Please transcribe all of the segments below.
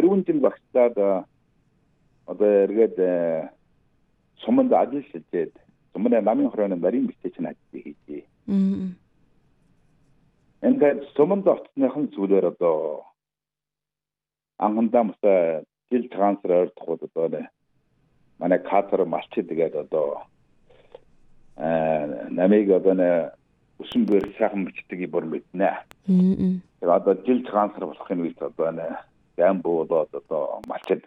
4 жил багтаад одоо эргээд суманд ажиллаж сумын намын хорооны нарийн бичиж ажиллаж хийжээ. Ингээд суманд очсныхан зүйлээр одоо анхандаа мөсө жил трансфер ордоход одоо манай катар малчид тэгээд одоо намайг одоо усан бэр сайхан бичдэг бүр мэднэ. Тэгээд одоо жил трансфер болохын үед одоо гам болоод одоо малчид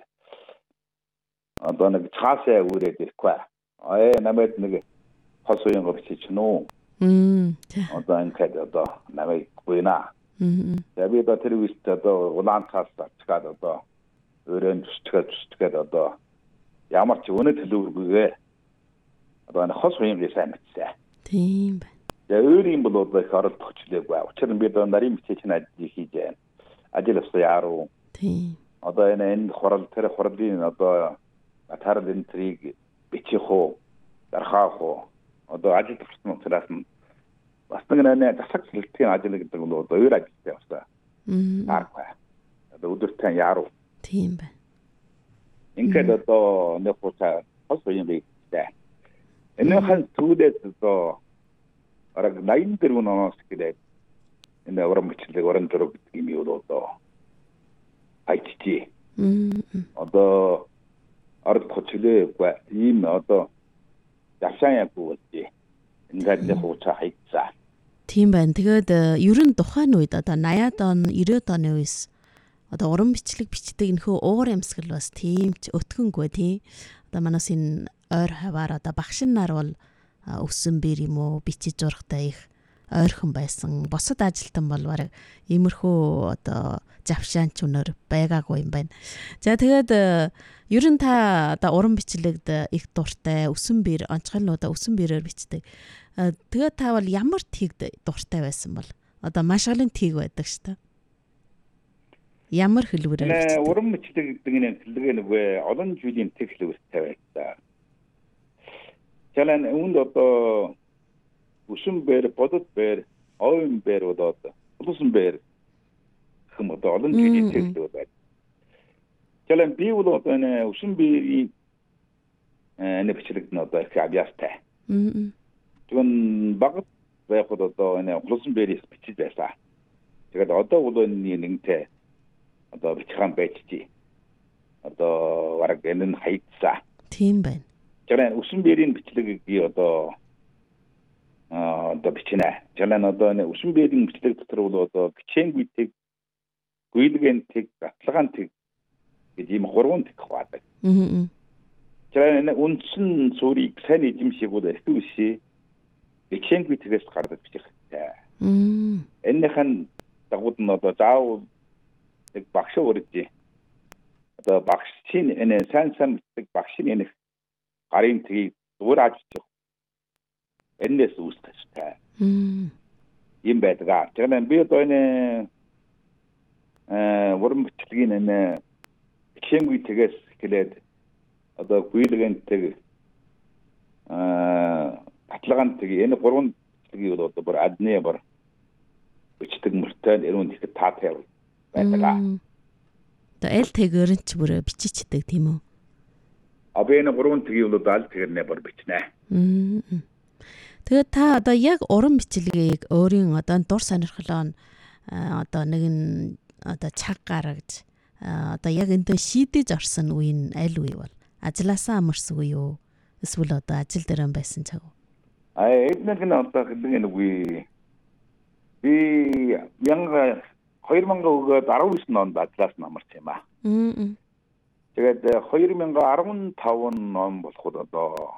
одоо нэг цаасаа үрээд ирэхгүй. Намайг нэг хос уян бичиж нөө. Одоо ингээд одоо намайг гуйна. Тэгээд би одоо тэр үед одоо улаантаас цацгаад одоо өрөөнд зүсгээд одоо ямар ч өнө төлөвлөгөөгээ одоо хос уян сайн мэдсэн. Тийм байна. Тэгээд өөрийн бол одоо их оролдохчлээгүй. Учир нь би одоо нарийн бичиж хийж байна. Ажилласан яруу. Тийм. Одоо энэ хурлын одоо атарл энтриг бичих уу, дарахах уу. Одоо ажил төрсөн учраас бас нэг засаг хэлтгийн ажил гэдэг нь одоо өөр ажилтай байна. Тааргүй. Одоо өдөртөө яруу. Тийм байна. Ингээд одоо нэг хуудас хос уян бийтэй. Энэ хан түүлээд одоо араг 84 оноос гээд энэ уран бичлэг уран зураг гэдэг юм уу одоо айтчи. Одоо ард хөчлөөгүй ийм одоо яшааягүй үгүй. Ингээд нэг хуудас хайцаа. Тийм байна. Тэгээд ер нь тухайн үед одоо 80-аад он 90-аад оны үеэс одоо уран бичлэг бичдэг энэхүү уур амьсгал бас тийм ч өтгөнгүй тий. Одоо манаас энэ ойр хаваар одоо багшин нар бол өссөн бэр юм уу бичиж зурхтай их ойрхон байсан. Босод ажилтан бол бараг иймэрхүү одоо завшаанч өнөр байгаагүй юм байна. За тэгээд ер нь та одоо уран бичлэгд их дуртай өсөн бэр онцгойлнуудаа өсөн бэрээр бичдэг. Тэгээд та бол ямар тэгд дуртай байсан бол одоо маш олон тэг байдаг шүү дээ. Ямар хэлбэрээр бичдэг? Уран бичлэг гэдэг нь хэллэгээ олон жилийн тэг хэлбэртэй байдаг. Жалан үүнд одоо өсөн бэр, бодод бэр, овын бэр одоо улсын бэр хэм одоо олон жилийн тэг хэлбэр байдаг. Жалан би бол одоо өсөн бэрийн бичлэгт нь одоо их авьяастай. Тэгвэл багт байхад одоо улсын бэрээс бичиж байсан. Тэгээд одоо бол нэгтэй одоо бичхан байжчи. Одоо бараг энэ хайцаа. Тийм байна. Жалан өсөн бэрийн бичлэгийг би одоо бичнэ. Жалан одоо өсөн бэрийн бичлэг дотор бол одоо бичээнгүй тэг, гүйлгэн тэг, батлагаан тэг гэж ийм 3 тэг хаадаг. Жалан үндсэн суурийг сайн эзэмшиг бол эрхүүшээ бичээнгүй тэгээс гардаг бичих хэрэгтэй. Энэхэн дагууд нь одоо заавал нэг багш өрөж одоо багшийн энэ сайн бичдэг багшийн энэ гарын тгийг дуурайжчих. Энэс үүсгэж та. Ийм байдаг. Тэгэхээр би одоо энэ уран бичлэгийн энэ бичээнгүй тэгээс хэлээд одоо гүйлгэн тэг батлагаан тэг энэ 3 бичлэгийг бол одоо бүр адны бүр бичдэг мөртэй өрөөнд их таатай байдаг. Одоо аль тэгэр нь ч бүр биччихдэг тийм үү? Би энэ 3 тгийг бол аль тэгэрнээ бүр бичнэ. Тэгээд та одоо яг уран бичлэгийг өөрийн одоо дур сонирхлоо одоо нэгэн одоо цаг гаргаж одоо яг энэ шийдэж орсон үе нь аль үе бол ажилласаа амарсан үе юу? Эсвэл одоо ажил дээр байсан цаг уу? Эднэр гэнэ одоо хэлдэг үе. Би 2019 онд ажиллаас намарч юм аа. Тэгээд 2015 он болоход одоо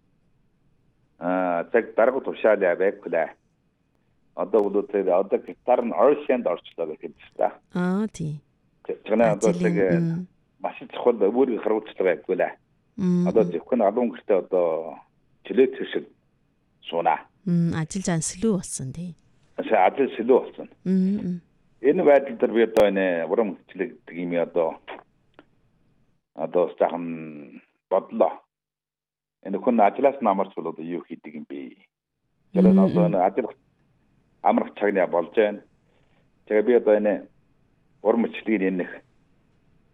цаг дарга тушаалаа байглаа. Одоо үлдээд одоо гитар нь оршинд орчлоо гэж байна. Тийм. Тэгэхээр одоо тэг маш чухал өөрийн харуулцлага байглаа. Одоо зөвхөн алуун гэртээ одоо жилет шиг сууна. Ажил зан слүү болсон тий. Ажил слүү болсон. Энэ байдал дээр би одоо энэ уран бичлэг гэдэг юм одоо стахан бодлоо. Энэ хүн ажлаас намарч бол одоо юу хийдэг юм бэ? Тэгээд одоо ажил амрах цагнаа болж байна. Тэгээд би одоо энэ уран бичлэгийн энэ